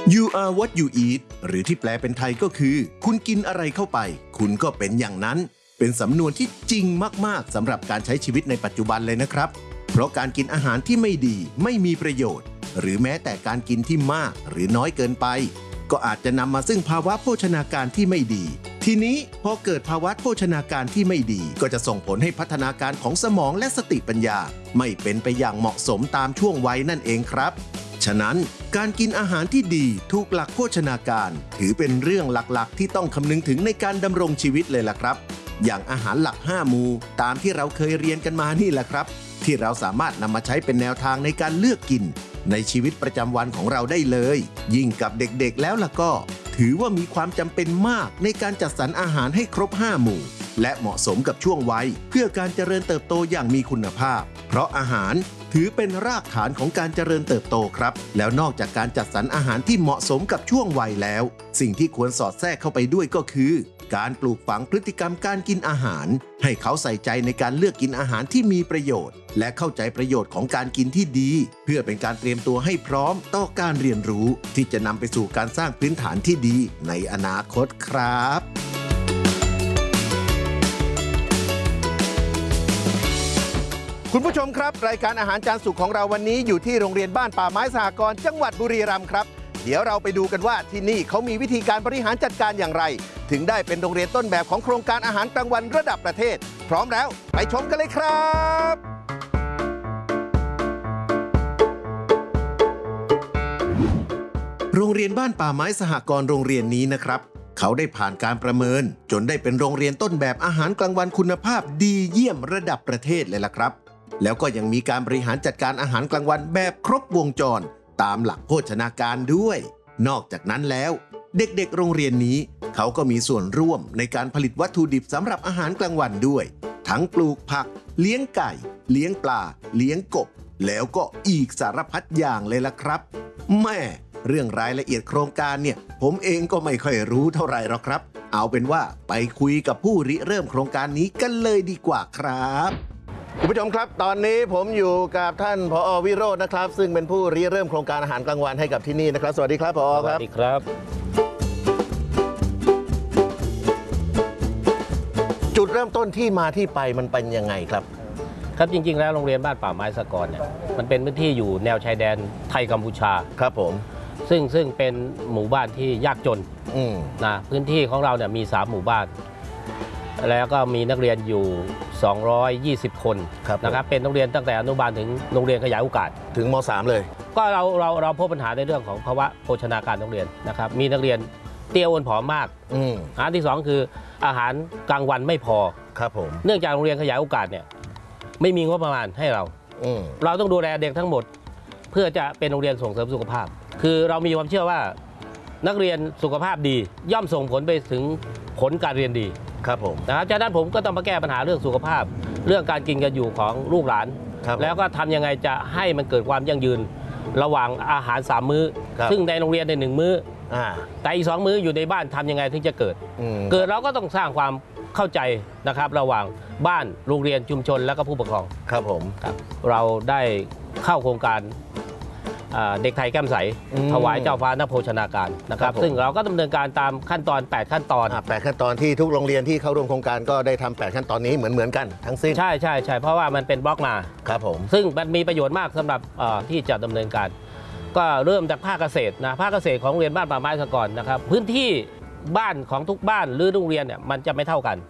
You are what you eat หรือที่แปลเป็นไทยก็คือคุณกินอะไรเข้าไปคุณก็เป็นอย่างนั้นเป็นสำนวนที่จริงมากๆสำหรับการใช้ชีวิตในปัจจุบันเลยนะครับเพราะการกินอาหารที่ไม่ดีไม่มีประโยชน์หรือแม้แต่การกินที่มากหรือน้อยเกินไปก็อาจจะนำมาซึ่งภาวะโภชนาการที่ไม่ดีทีนี้พอเกิดภาวะโภชนาการที่ไม่ดีก็จะส่งผลให้พัฒนาการของสมองและสติปัญญาไม่เป็นไปอย่างเหมาะสมตามช่วงวัยนั่นเองครับฉะนั้นการกินอาหารที่ดีถูกหลักโภชนาการถือเป็นเรื่องหลักๆที่ต้องคำนึงถึงในการดำรงชีวิตเลยล่ะครับอย่างอาหารหลัก5หมู่ตามที่เราเคยเรียนกันมานี่แหละครับที่เราสามารถนำมาใช้เป็นแนวทางในการเลือกกินในชีวิตประจำวันของเราได้เลยยิ่งกับเด็กๆแล้วล่ะก็ถือว่ามีความจำเป็นมากในการจัดสรรอาหารให้ครบ5หมู่และเหมาะสมกับช่วงวัยเพื่อการเจริญเติบโตอย่างมีคุณภาพเพราะอาหารถือเป็นรากฐานของการเจริญเติบโตครับแล้วนอกจากการจัดสรรอาหารที่เหมาะสมกับช่วงวัยแล้วสิ่งที่ควรสอดแทรกเข้าไปด้วยก็คือการปลูกฝังพฤติกรรมการกินอาหารให้เขาใส่ใจในการเลือกกินอาหารที่มีประโยชน์และเข้าใจประโยชน์ของการกินที่ดีเพื่อเป็นการเตรียมตัวให้พร้อมต่อการเรียนรู้ที่จะนำไปสู่การสร้างพื้นฐานที่ดีในอนาคตครับคุณผู้ชมครับรายการอาหารจานสุขของเราวันนี้อยู่ที่โรงเรียนบ้านป่าไม้สหกรณ์จังหวัดบุรีรัมย์ครับเดี๋ยวเราไปดูกันว่าที่นี่เขามีวิธีการบริหารจัดการอย่างไรถึงได้เป็นโรงเรียนต้นแบบของโครงการอาหารกลางวันระดับประเทศพร้อมแล้วไปชมกันเลยครับโรงเรียนบ้านป่าไม้สหกรณ์โรงเรียนนี้นะครับเขาได้ผ่านการประเมินจนได้เป็นโรงเรียนต้นแบบอาหารกลางวันคุณภาพดีเยี่ยมระดับประเทศเลยล่ะครับแล้วก็ยังมีการบริหารจัดการอาหารกลางวันแบบครบวงจรตามหลักโภชนาการด้วยนอกจากนั้นแล้วเด็กๆโรงเรียนนี้เขาก็มีส่วนร่วมในการผลิตวัตถุดิบสำหรับอาหารกลางวันด้วยทั้งปลูกผักเลี้ยงไก่เลี้ยงปลาเลี้ยงกบแล้วก็อีกสารพัดอย่างเลยล่ะครับแม่เรื่องรายละเอียดโครงการเนี่ยผมเองก็ไม่ค่อยรู้เท่าไหร่หรอกครับเอาเป็นว่าไปคุยกับผู้ริเริ่มโครงการนี้กันเลยดีกว่าครับคุณผู้ชมครับตอนนี้ผมอยู่กับท่านผอ.วิโรจน์นะครับซึ่งเป็นผู้ริเริ่มโครงการอาหารกลางวันให้กับที่นี่นะครับสวัสดีครับผอ.ครับสวัสดีครับจุดเริ่มต้นที่มาที่ไปมันเป็นยังไงครับครับจริงๆแล้วโรงเรียนบ้านป่าไม้สหกรณ์เนี่ยมันเป็นพื้นที่อยู่แนวชายแดนไทยกัมพูชาครับผมซึ่งเป็นหมู่บ้านที่ยากจนนะพื้นที่ของเราเนี่ยมี3หมู่บ้านแล้วก็มีนักเรียนอยู่220คนนะครับเป็นโรงเรียนตั้งแต่อนุบาลถึงโรงเรียนขยายโอกาสถึงม.3 เลยก็เราพบปัญหาในเรื่องของภาวะโภชนาการโรงเรียนนะครับมีนักเรียนเตี้ยอ้วนผอมมากอันที่2คืออาหารกลางวันไม่พอครับผมเนื่องจากโรงเรียนขยายโอกาสเนี่ยไม่มีงบประมาณให้เราต้องดูแลเด็กทั้งหมดเพื่อจะเป็นโรงเรียนส่งเสริมสุขภาพคือเรามีความเชื่อว่านักเรียนสุขภาพดีย่อมส่งผลไปถึงผลการเรียนดีครับผมนะครับจากนั้นผมก็ต้องมาแก้ปัญหาเรื่องสุขภาพเรื่องการกินกันอยู่ของลูกหลานแล้วก็ทำยังไงจะให้มันเกิดความยั่งยืนระหว่างอาหาร3มื้อซึ่งในโรงเรียนใน1มื้อแต่อีก2มื้ออยู่ในบ้านทำยังไงถึงจะเกิดเราก็ต้องสร้างความเข้าใจนะครับระหว่างบ้านโรงเรียนชุมชนและก็ผู้ปกครองครับผมครับเราได้เข้าโครงการเด็กไทยแก้มใสถวายเจ้าฟ้านักโภชนาการนะครับซึ่งเราก็ดำเนินการตามขั้นตอน8ขั้นตอน 8ขั้นตอนที่ทุกโรงเรียนที่เข้าร่วมโครงการก็ได้ทำ8ขั้นตอนนี้เหมือนกันทั้งสิ้นใช่เพราะว่ามันเป็นบล็อกมาครับผมซึ่งมันมีประโยชน์มากสำหรับที่จะดำเนินการก็เริ่มจากภาคเกษตรนะภาคเกษตรของโรงเรียนบ้านป่าไม้สหกรณ์นะครับพื้นที่บ้านของทุกบ้านหรือโรงเรียนเนี่ยมันจะไม่เท่ากัน